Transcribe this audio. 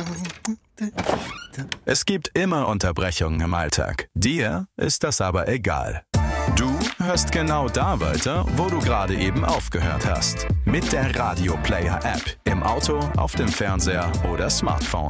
Es gibt immer Unterbrechungen im Alltag. Dir ist das aber egal. Du hörst genau da weiter, wo du gerade eben aufgehört hast. Mit der Radio Player App. Im Auto, auf dem Fernseher oder Smartphone.